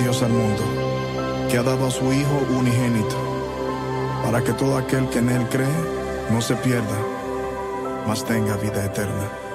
Dios al mundo, que ha dado a su Hijo unigénito, para que todo aquel que en Él cree no se pierda, mas tenga vida eterna.